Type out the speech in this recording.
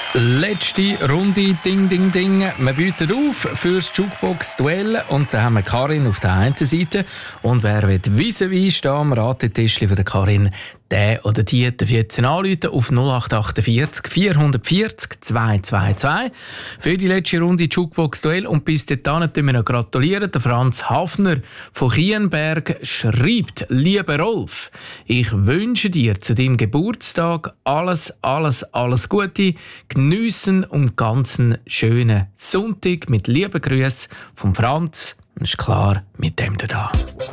Letzte Runde, Ding, Ding, Ding. Wir bieten auf fürs Jukebox-Duell und da haben wir Karin auf der einen Seite und wer will vis-à-vis stehen am Ratetischli von der Karin, der oder die darf jetzt anrufen auf 0848 440 222 für die letzte Runde Jukebox-Duell. Und bis dahin tun wir noch gratulieren. Der Franz Hafner von Kienberg schreibt: Lieber Rolf, ich wünsche dir zu deinem Geburtstag alles Gute, geniessen und ganzen schönen Sonntag mit lieben Grüßen vom Franz. Ist klar, mit dem da.